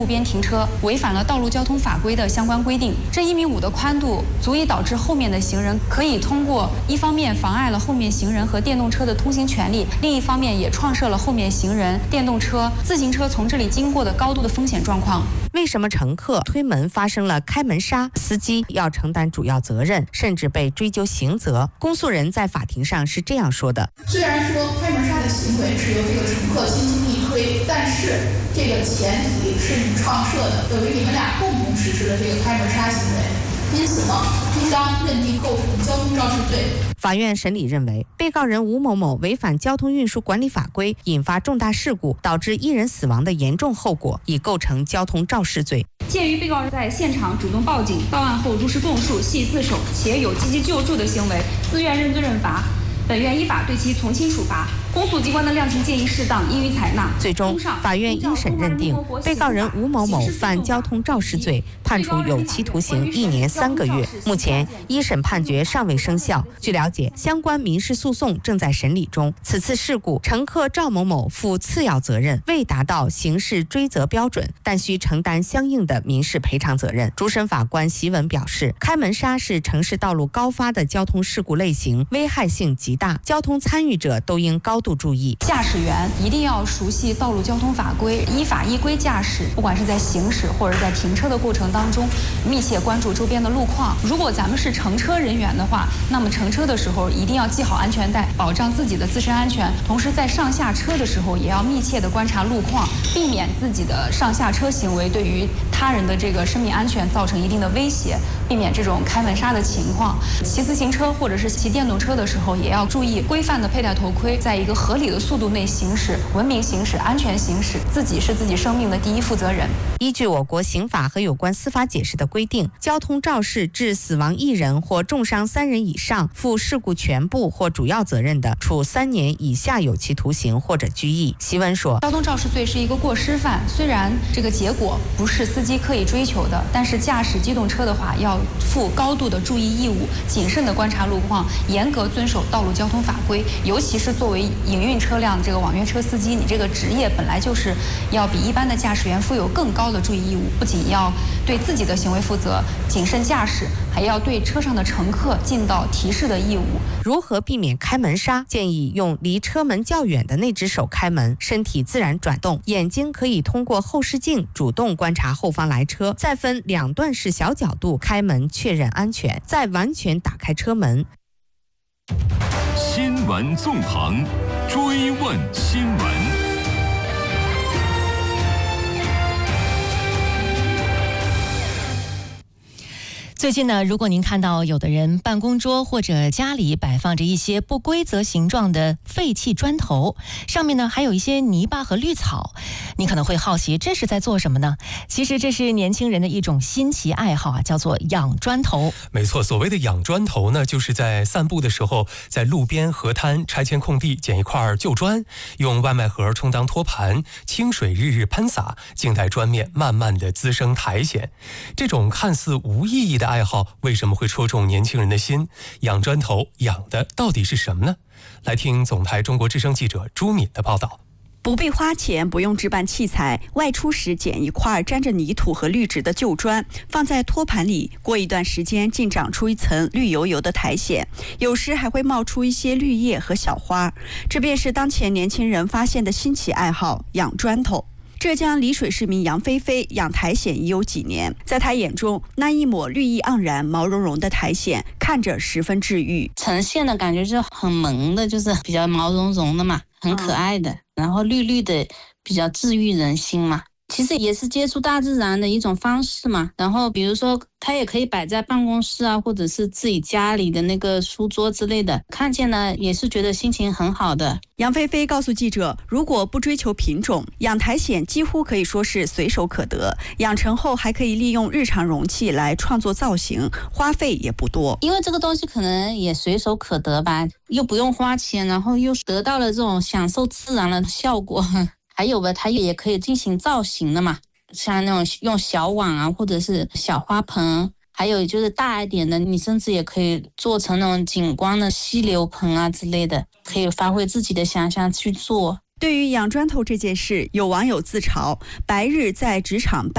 路边停车，违反了道路交通法规的相关规定。这1.5米的宽度足以导致后面的行人可以通过一方面妨碍了后面行人和电动车的通行权利，另一方面也创设了后面行人、电动车、自行车从这里经过的高度的风险状况。 为什么乘客推门发生了开门杀，司机要承担主要责任，甚至被追究刑责？公诉人在法庭上是这样说的： 虽然说开门杀的行为是由这个乘客轻轻一推，但是这个前提是你创设的，等于你们俩共同实施了这个开门杀行为，因此呢，应当认定构成交通肇事罪。 法院审理认为，被告人吴某某违反交通运输管理法规，引发重大事故，导致1人死亡的严重后果，已构成交通肇事罪。 鉴于被告人在现场主动报警、到案后如实供述，系自首且有积极救助的行为，自愿认罪认罚，本院依法对其从轻处罚。公诉机关的量刑建议适当，应予采纳。 最终，法院一审认定被告人吴某某犯交通肇事罪，判处有期徒刑1年3个月。目前，一审判决尚未生效。据了解，相关民事诉讼正在审理中。此次事故，乘客赵某某负次要责任，未达到刑事追责标准，但需承担相应的民事赔偿责任。主审法官席文表示，开门杀是城市道路高发的交通事故类型，危害性极大，交通参与者都应高度注意。 驾驶员一定要熟悉道路交通法规，依法依规驾驶，不管是在行驶或者在停车的过程当中，密切关注周边的路况。如果咱们是乘车人员的话，那么乘车的时候一定要系好安全带，保障自己的自身安全。同时在上下车的时候也要密切的观察路况，避免自己的上下车行为对于他人的这个生命安全造成一定的威胁，避免这种开门杀的情况。骑自行车或者是骑电动车的时候，也要注意规范的佩戴头盔，在一个合理的速度内行驶，文明行驶，安全行驶，自己是自己生命的第一负责人。 依据我国刑法和有关司法解释的规定，交通肇事致死亡1人或重伤3人以上，负事故全部或主要责任的，处3年以下有期徒刑或者拘役。席文说， 交通肇事罪是一个过失犯，虽然这个结果不是司机刻意追求的，但是驾驶机动车的话要负高度的注意义务，谨慎的观察路况，严格遵守道路交通法规。尤其是作为营运车辆这个网约车司机，你这个职业本来就是要比一般的驾驶员负有更高的注意义务，不仅要对自己的行为负责，谨慎驾驶，还要对车上的乘客尽到提示的义务。 如何避免开门杀？建议用离车门较远的那只手开门，身体自然转动，眼睛可以通过后视镜主动观察后方来车，再分2段式小角度开门确认安全，再完全打开车门。 新闻纵横，追问新闻。 最近呢，如果您看到有的人办公桌或者家里摆放着一些不规则形状的废弃砖头，上面呢还有一些泥巴和绿草，你可能会好奇这是在做什么呢？其实这是年轻人的一种新奇爱好啊，叫做养砖头。 没错，所谓的养砖头呢，就是在散步的时候，在路边河滩拆迁空地捡一块旧砖，用外卖盒充当托盘，清水日日喷洒，静待砖面慢慢的滋生苔藓。这种看似无意义的爱好为什么会戳中年轻人的心？养砖头养的到底是什么呢？来听总台中国之声记者朱敏的报道。 不必花钱，不用置办器材，外出时捡一块沾着泥土和绿植的旧砖，放在托盘里，过一段时间竟长出一层绿油油的苔藓，有时还会冒出一些绿叶和小花。这便是当前年轻人发现的新奇爱好——养砖头。浙江丽水市民杨菲菲养苔藓已有几年，在她眼中，那一抹绿意盎然、毛茸茸的苔藓看着十分治愈。 呈现的感觉是很萌的，就是比较毛茸茸的嘛，很可爱的，然后绿绿的，比较治愈人心嘛。其实也是接触大自然的一种方式嘛。然后比如说它也可以摆在办公室啊，或者是自己家里的那个书桌之类的，看见了也是觉得心情很好的。 杨菲菲告诉记者，如果不追求品种，养苔藓几乎可以说是随手可得，养成后还可以利用日常容器来创作造型，花费也不多。 因为这个东西可能也随手可得吧，又不用花钱，然后又得到了这种享受自然的效果。还有吧，它也可以进行造型的嘛，像那种用小碗啊，或者是小花盆，还有就是大一点的，你甚至也可以做成那种景观的溪流盆啊之类的，可以发挥自己的想象去做。 对于养砖头这件事，有网友自嘲，白日在职场